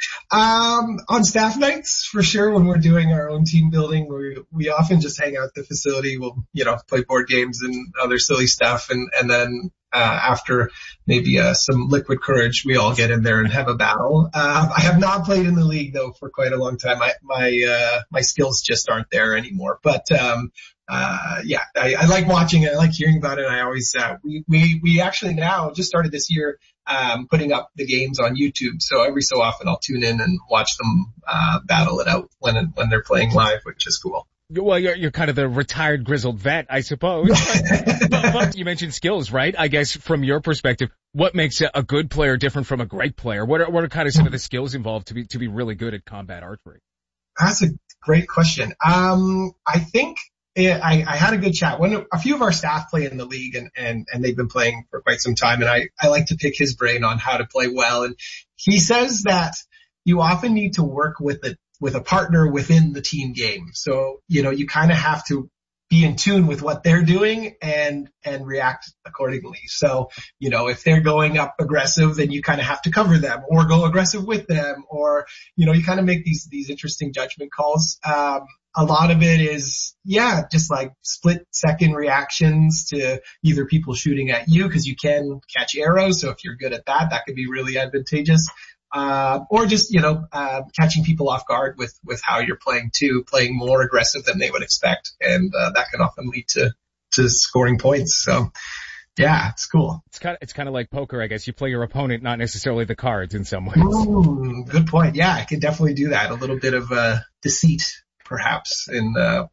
On staff nights, for sure. When we're doing our own team building, we often just hang out at the facility. We'll, play board games and other silly stuff. And then, after maybe, some liquid courage, we all get in there and have a battle. I have not played in the league though for quite a long time. My skills just aren't there anymore. But, yeah, I like watching it. I like hearing about it. I always, we actually now just started this year, putting up the games on YouTube. So every so often I'll tune in and watch them, battle it out when they're playing live, which is cool. Well, you're kind of the retired grizzled vet, I suppose. But you mentioned skills, right? I guess from your perspective, what makes a good player different from a great player? What are kind of some of the skills involved to be really good at combat archery? That's a great question. I think I had a good chat. A few of our staff play in the league and they've been playing for quite some time, and I like to pick his brain on how to play well. And he says that you often need to work with a partner within the team game. So, you kind of have to be in tune with what they're doing and react accordingly. So, if they're going up aggressive, then you kind of have to cover them or go aggressive with them, or, you kind of make these interesting judgment calls. A lot of it is, just like split second reactions to either people shooting at you, because you can catch arrows. So if you're good at that, that could be really advantageous. Or just, catching people off guard with how you're playing too, playing more aggressive than they would expect. And, that can often lead to scoring points. So yeah, it's cool. It's kind of like poker, I guess. You play your opponent, not necessarily the cards in some ways. Ooh, good point. Yeah, I can definitely do that. A little bit of, deceit perhaps in how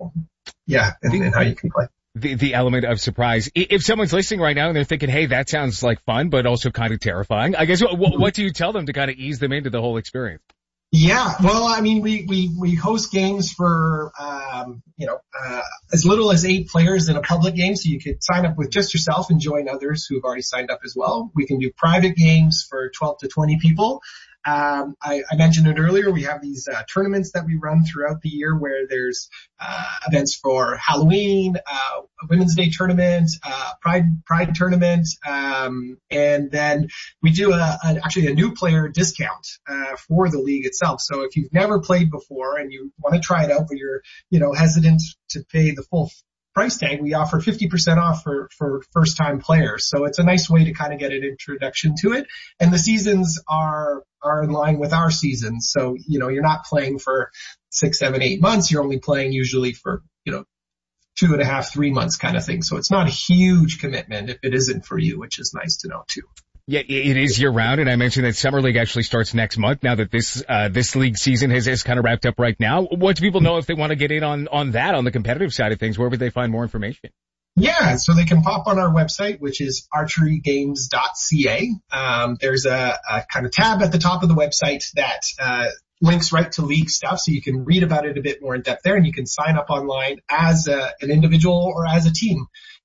you can play. The element of surprise. If someone's listening right now and they're thinking, hey, that sounds like fun, but also kind of terrifying, I guess what do you tell them to kind of ease them into the whole experience? Yeah, well, I mean, we host games for, as little as 8 players in a public game. So you could sign up with just yourself and join others who have already signed up as well. We can do private games for 12 to 20 people. I mentioned it earlier. We have these tournaments that we run throughout the year where there's events for Halloween, a Women's Day tournament, Pride tournament, and then we do actually a new player discount for the league itself. So if you've never played before and you want to try it out, but you're hesitant to pay the full price tag, we offer 50% off for first time players. So it's a nice way to kind of get an introduction to it. And the seasons are in line with our seasons. So, you're not playing for 6, 7, 8 months. You're only playing usually for, 2.5, 3 months kind of thing. So it's not a huge commitment if it isn't for you, which is nice to know too. Yeah, it is year round, and I mentioned that Summer League actually starts next month. Now that this league season has kind of wrapped up right now, what do people know if they want to get in on that, on the competitive side of things? Where would they find more information? Yeah, so they can pop on our website, which is archerygames.ca. There's a kind of tab at the top of the website that links right to league stuff, so you can read about it a bit more in depth there, and you can sign up online as an individual or as a team.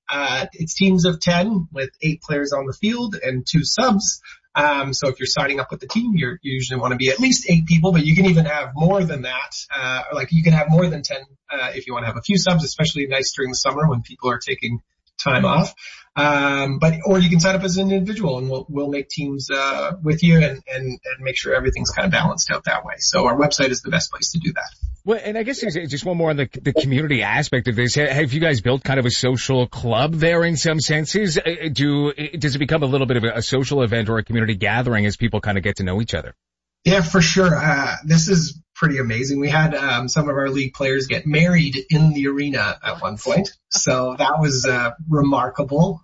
It's teams of 10 with 8 players on the field and 2 subs. So if you're signing up with the team, you usually want to be at least 8 people, but you can even have more than that. Like you can have more than 10, if you want to have a few subs, especially nice during the summer when people are taking time off. Or you can sign up as an individual and we'll make teams, with you and make sure everything's kind of balanced out that way. So our website is the best place to do that. Well, and I guess there's just one more on the community aspect of this. Have you guys built kind of a social club there in some senses? Does it become a little bit of a social event or a community gathering as people kind of get to know each other? Yeah, for sure. This is pretty amazing. We had some of our league players get married in the arena at one point. So that was remarkable.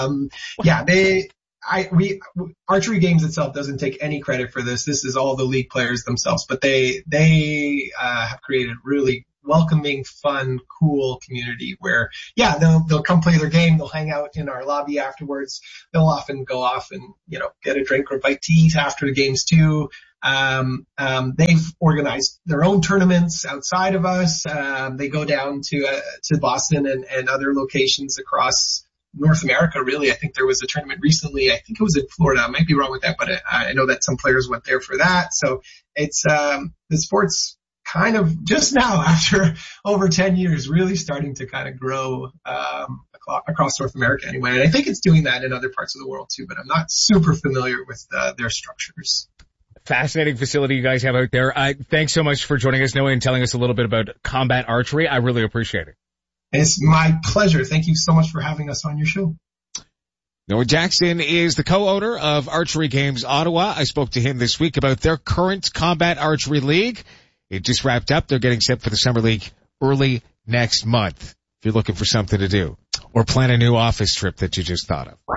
Archery Games itself doesn't take any credit for this. This is all the league players themselves, but they have created really welcoming, fun, cool community where, they'll come play their game. They'll hang out in our lobby afterwards. They'll often go off and, get a drink or bite to eat after the games too. They've organized their own tournaments outside of us. They go down to Boston and other locations across North America, really. I think there was a tournament recently. I think it was in Florida. I might be wrong with that, but I know that some players went there for that. So it's, the sport's kind of just now, after over 10 years, really starting to kind of grow, across North America anyway. And I think it's doing that in other parts of the world too, but I'm not super familiar with their structures. Fascinating facility you guys have out there. Thanks so much for joining us, Noah, and telling us a little bit about combat archery. I really appreciate it. It's my pleasure. Thank you so much for having us on your show. Noah Jackson is the co-owner of Archery Games Ottawa. I spoke to him this week about their current combat archery league. It just wrapped up. They're getting set for the summer league early next month. If you're looking for something to do or plan a new office trip that you just thought of.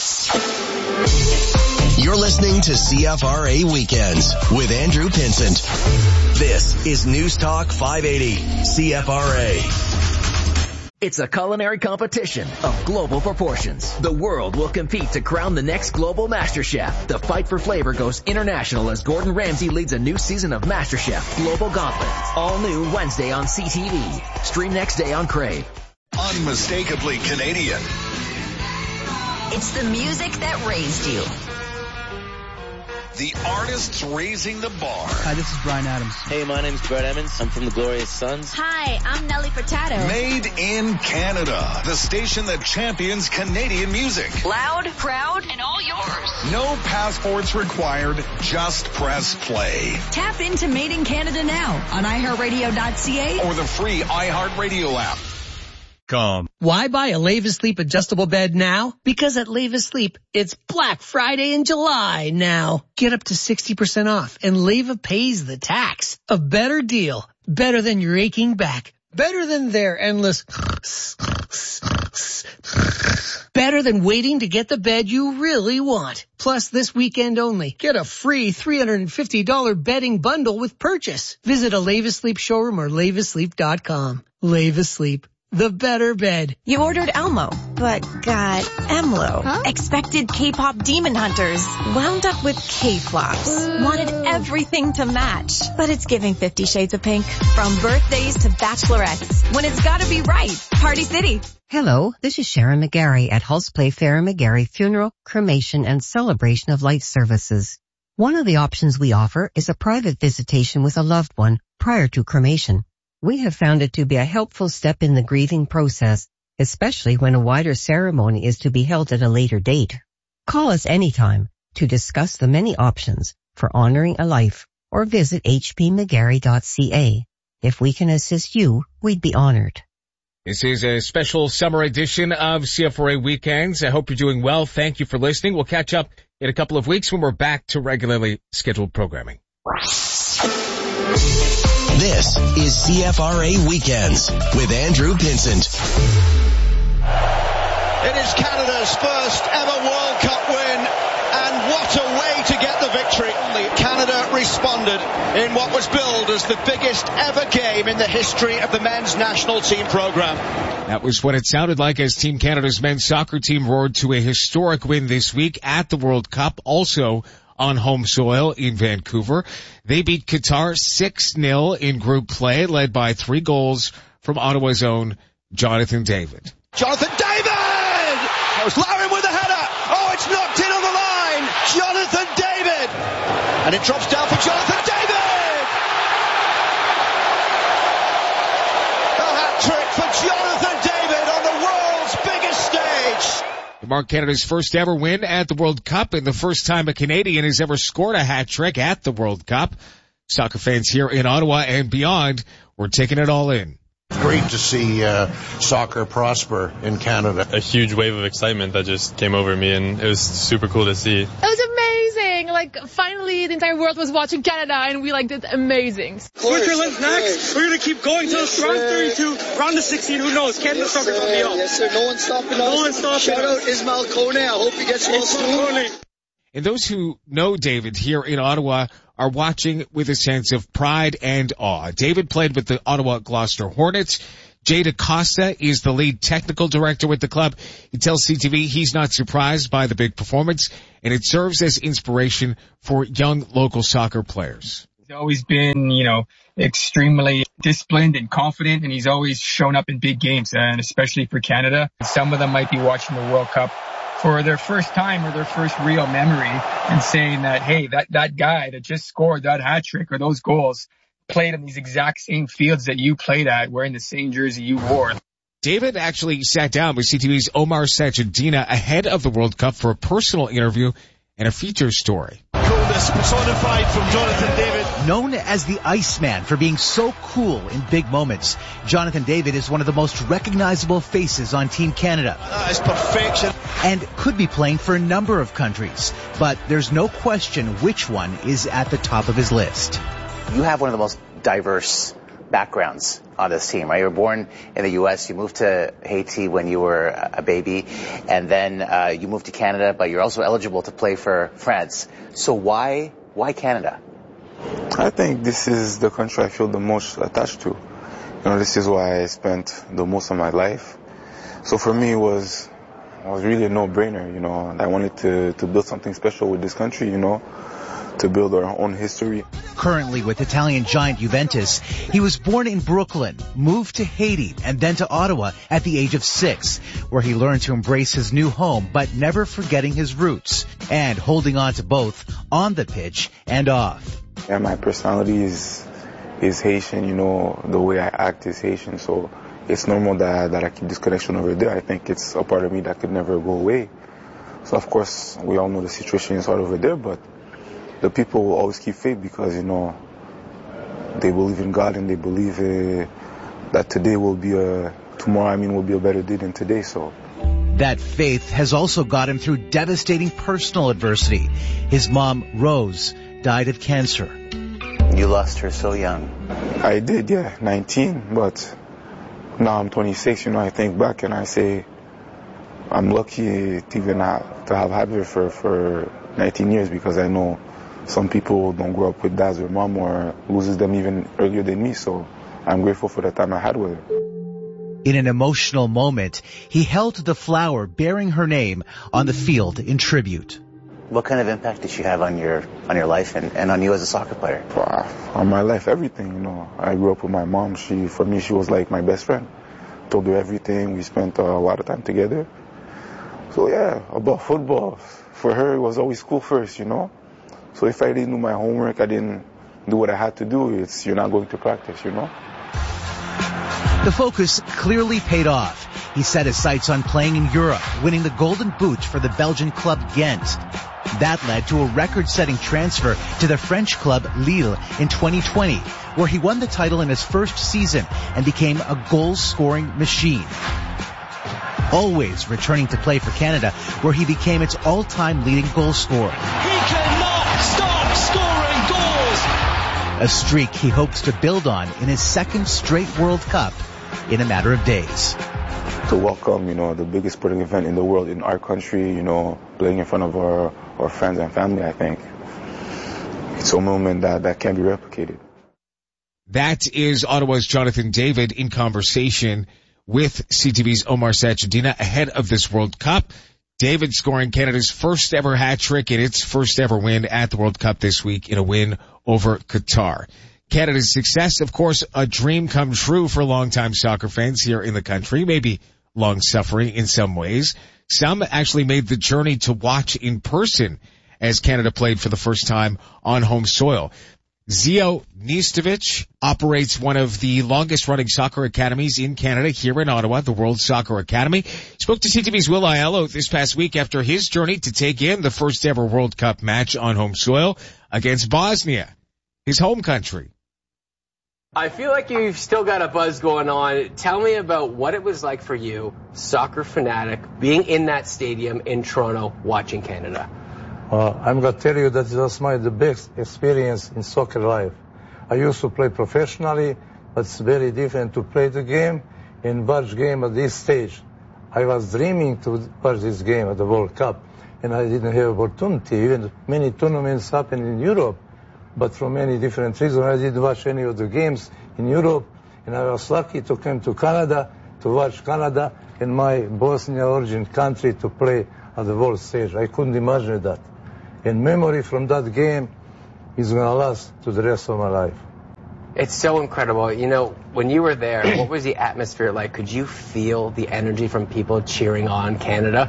You're listening to CFRA Weekends with Andrew Pinsent. This is News Talk 580 CFRA. It's a culinary competition of global proportions. The world will compete to crown the next global MasterChef. The fight for flavor goes international as Gordon Ramsay leads a new season of MasterChef Global Gauntlet. All new Wednesday on CTV. Stream next day on Crave. Unmistakably Canadian. It's the music that raised you. The artists raising the bar. Hi, this is Bryan Adams. Hey, my name's Brett Emmons. I'm from the Glorious Sons. Hi, I'm Nelly Furtado. Made in Canada. The station that champions Canadian music. Loud, proud, and all yours. No passports required. Just press play. Tap into Made in Canada now on iHeartRadio.ca or the free iHeartRadio app. Why buy a Lavis Sleep adjustable bed now? Because at Lavis Sleep, it's Black Friday in July now. Get up to 60% off and Lava pays the tax. A better deal. Better than your aching back. Better than their endless. Better than waiting to get the bed you really want. Plus, this weekend only, get a free $350 bedding bundle with purchase. Visit a Lavis Sleep showroom or lavisleep.com. Lavis Sleep. The better bed. You ordered Elmo, but got Emlo. Huh? Expected K-pop demon hunters. Wound up with K-flops. Wanted everything to match. But it's giving 50 Shades of Pink. From birthdays to bachelorettes. When it's gotta be right. Party City. Hello, this is Sharon McGarry at Hulse Playfair and McGarry Funeral, Cremation, and Celebration of Life Services. One of the options we offer is a private visitation with a loved one prior to cremation. We have found it to be a helpful step in the grieving process, especially when a wider ceremony is to be held at a later date. Call us anytime to discuss the many options for honoring a life or visit hpmcgarry.ca. If we can assist you, we'd be honored. This is a special summer edition of CFRA Weekends. I hope you're doing well. Thank you for listening. We'll catch up in a couple of weeks when we're back to regularly scheduled programming. This is CFRA Weekends with Andrew Pinsent. It is Canada's first ever World Cup win, and what a way to get the victory. Canada responded in what was billed as the biggest ever game in the history of the men's national team program. That was what it sounded like as Team Canada's men's soccer team roared to a historic win this week at the World Cup, also on home soil in Vancouver. They beat Qatar 6-0 in group play, led by 3 goals from Ottawa's own Jonathan David. Jonathan David! post. Larin with a header. Oh, it's knocked in on the line. Jonathan David. And it drops down for Jonathan David. A hat-trick for Jonathan David on the world's biggest stage. To mark Canada's first ever win at the World Cup and the first time a Canadian has ever scored a hat-trick at the World Cup. Soccer fans here in Ottawa and beyond, we're taking it all in. Great to see soccer prosper in Canada. A huge wave of excitement that just came over me, and it was super cool to see. It was amazing. Like, finally, the entire world was watching Canada, and we did amazing. Switzerland's next. We're going to keep going till round 32, round of 16. Who knows? Canada soccer's going to be on. Yes, sir. No one's stopping us. No one's stopping Shout us. out Ismail Kone. I hope he gets well soon. And those who know David here in Ottawa are watching with a sense of pride and awe. David played with the Ottawa Gloucester Hornets. Jay DaCosta is the lead technical director with the club. He tells CTV he's not surprised by the big performance, and it serves as inspiration for young local soccer players. He's always been, extremely disciplined and confident, and he's always shown up in big games, and especially for Canada. Some of them might be watching the World Cup for their first time or their first real memory and saying that, hey, that guy that just scored that hat trick or those goals played on these exact same fields that you played at, wearing the same jersey you wore. David actually sat down with CTV's Omar Sachedina ahead of the World Cup for a personal interview and a feature story. Coolness personified from Jonathan David. Known as the Iceman for being so cool in big moments, Jonathan David is one of the most recognizable faces on Team Canada. That is perfection. And could be playing for a number of countries, but there's no question which one is at the top of his list. You have one of the most diverse backgrounds on this team, right? You were born in the U.S., you moved to Haiti when you were a baby, and then you moved to Canada, but you're also eligible to play for France. So why Canada? I think this is the country I feel the most attached to. This is why I spent the most of my life. So for me, it was really a no-brainer, I wanted to build something special with this country, to build our own history. Currently with Italian giant Juventus, he was born in Brooklyn, moved to Haiti, and then to Ottawa at the age of 6, where he learned to embrace his new home, but never forgetting his roots, and holding on to both on the pitch and off. Yeah, my personality is Haitian, the way I act is Haitian, so it's normal that I keep this connection over there. I think it's a part of me that could never go away. So of course, we all know the situation is hard over there, but the people will always keep faith because, they believe in God and they believe that today will be tomorrow will be a better day than today, so. That faith has also got him through devastating personal adversity. His mom, Rose, died of cancer. You lost her so young. I did, yeah, 19, but now I'm 26, I think back and I say I'm lucky to even have had her for 19 years because I know some people don't grow up with dads or mom or loses them even earlier than me, so I'm grateful for the time I had with her. In an emotional moment, he held the flower bearing her name on the field in tribute. What kind of impact did she have on your life and on you as a soccer player? On my life, everything, I grew up with my mom. For me, she was like my best friend. Told her everything. We spent a lot of time together. So yeah, about football, for her, it was always school first, So if I didn't do my homework, I didn't do what I had to do, you're not going to practice, The focus clearly paid off. He set his sights on playing in Europe, winning the Golden Boot for the Belgian club Ghent. That led to a record-setting transfer to the French club Lille in 2020, where he won the title in his first season and became a goal-scoring machine. Always returning to play for Canada, where he became its all-time leading goal scorer. He cannot stop scoring goals! A streak he hopes to build on in his second straight World Cup in a matter of days. To welcome, the biggest sporting event in the world in our country, playing in front of our friends and family, I think it's a moment that can't be replicated. That is Ottawa's Jonathan David in conversation with CTV's Omar Sachedina ahead of this World Cup. David scoring Canada's first ever hat trick in its first ever win at the World Cup this week in a win over Qatar. Canada's success, of course, a dream come true for longtime soccer fans here in the country, maybe long-suffering in some ways. Some actually made the journey to watch in person as Canada played for the first time on home soil. Zio Nistovic operates one of the longest running soccer academies in Canada here in Ottawa, the World Soccer Academy. Spoke to CTV's Will Aiello this past week after his journey to take in the first ever World Cup match on home soil against Bosnia, his home country. I feel like you've still got a buzz going on. Tell me about what it was like for you, soccer fanatic, being in that stadium in Toronto, watching Canada. I'm going to tell you that it was the best experience in soccer life. I used to play professionally, but it's very different to play the game and watch game at this stage. I was dreaming to watch this game at the World Cup, and I didn't have opportunity. Even many tournaments happen in Europe, but for many different reasons, I didn't watch any of the games in Europe, and I was lucky to come to Canada to watch Canada and my Bosnia origin country to play at the world stage. I couldn't imagine that. And memory from that game is going to last to the rest of my life. It's so incredible. You know, when you were there, what was the atmosphere like? Could you feel the energy from people cheering on Canada?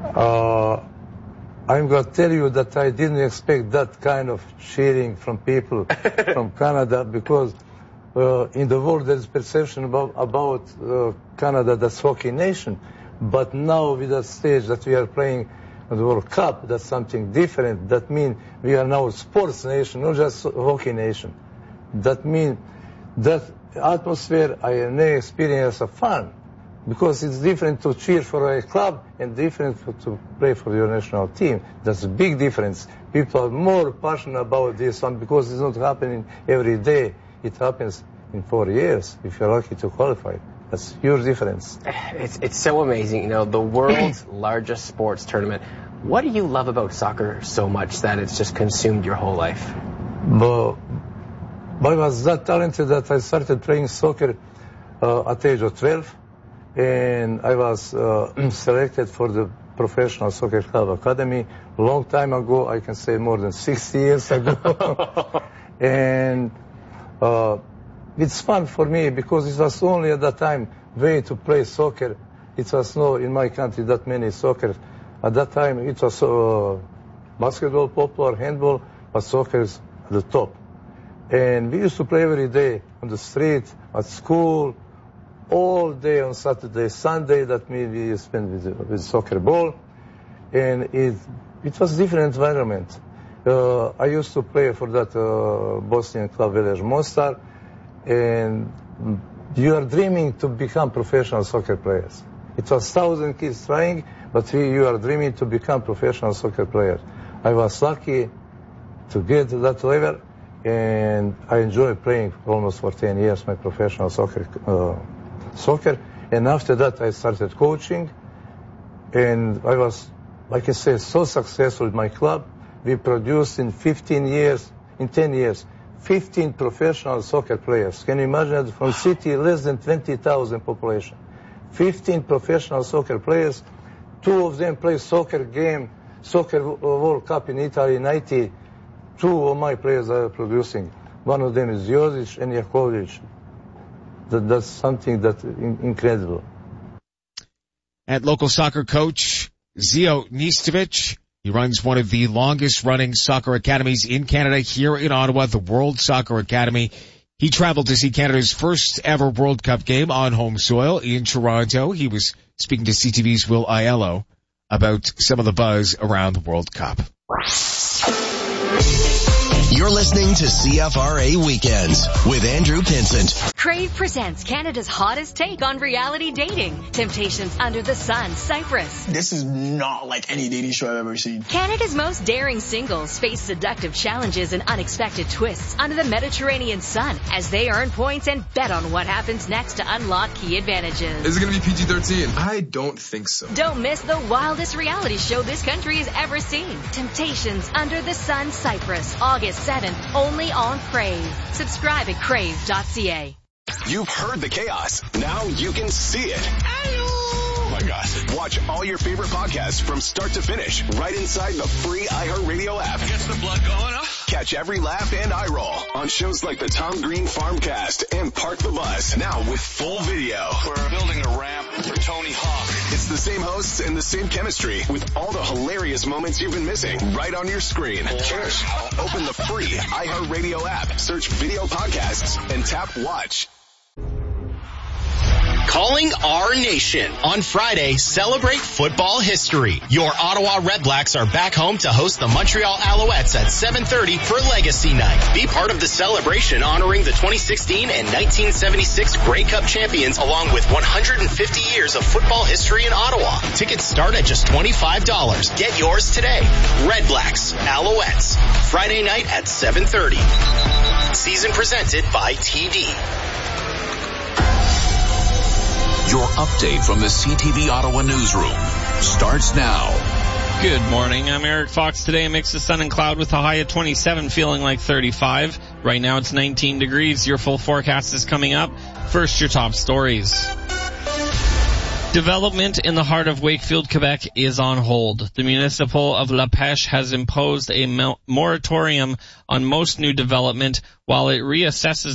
I'm going to tell you that I didn't expect that kind of cheering from people from Canada, because in the world there's perception about Canada, that's hockey nation. But now with that stage that we are playing the World Cup, that's something different. That means we are now a sports nation, not just a hockey nation. That means that atmosphere I have never experienced as fun, because it's different to cheer for a club and different to play for your national team. That's a big difference. People are more passionate about this one because it's not happening every day. It happens in 4 years if you're lucky to qualify. That's a huge difference. It's so amazing. You know, the world's largest sports tournament. What do you love about soccer so much that it's just consumed your whole life? But I was that talented that I started playing soccer at the age of 12, and I was selected for the Professional Soccer Club Academy a long time ago. I can say more than 60 years ago. And it's fun for me because it was only at that time way to play soccer. It was not in my country that many soccer. At that time it was basketball popular, handball, but soccer is at the top. And we used to play every day on the street, at school, all day on Saturday, Sunday. That means we spent with soccer ball. And it was a different environment. I used to play for that Bosnian club Velez Mostar. And you are dreaming to become professional soccer players. It was 1,000 kids trying, but you are dreaming to become professional soccer players. I was lucky to get to that level, and I enjoyed playing almost for 10 years my professional soccer. And after that, I started coaching, and I was, like I say, so successful with my club. We produced in 10 years, 15 professional soccer players. Can you imagine that from city less than 20,000 population? 15 professional soccer players. 2 of them play soccer World Cup in Italy in 90. 2 of my players are producing. One of them is Jozic and Jakovic. That's something that's incredible. At local soccer coach Zio Nistovic, he runs one of the longest running soccer academies in Canada here in Ottawa, the World Soccer Academy. He traveled to see Canada's first ever World Cup game on home soil in Toronto. He was speaking to CTV's Will Aiello about some of the buzz around the World Cup. You're listening to CFRA Weekends with Andrew Pinsent. Crave presents Canada's hottest take on reality dating. Temptations Under the Sun, Cyprus. This is not like any dating show I've ever seen. Canada's most daring singles face seductive challenges and unexpected twists under the Mediterranean sun as they earn points and bet on what happens next to unlock key advantages. Is it going to be PG-13? I don't think so. Don't miss the wildest reality show this country has ever seen. Temptations Under the Sun, Cyprus, August 7th, only on Crave. Subscribe at crave.ca. You've heard the chaos. Now you can see it. Oh my God. Watch all your favorite podcasts from start to finish right inside the free iHeartRadio app. Gets the blood going up. Catch every laugh and eye roll on shows like the Tom Green Farmcast and Park the Bus, now with full video. We're building a ramp for Tony Hawk. It's the same hosts and the same chemistry with all the hilarious moments you've been missing right on your screen. Cheers. Open the free iHeartRadio app, search video podcasts, and tap watch. Calling our nation. On Friday, celebrate football history. Your Ottawa Redblacks are back home to host the Montreal Alouettes at 7:30 for Legacy Night. Be part of the celebration honoring the 2016 and 1976 Grey Cup champions along with 150 years of football history in Ottawa. Tickets start at just $25. Get yours today. Redblacks, Alouettes. Friday night at 7:30. Season presented by TD. Your update from the CTV Ottawa newsroom starts now. Good morning. I'm Eric Fox. Today a mix of sun and cloud with a high of 27, feeling like 35. Right now it's 19 degrees. Your full forecast is coming up. First, your top stories. Development in the heart of Wakefield, Quebec is on hold. The municipal of La Pêche has imposed a moratorium on most new development while it reassesses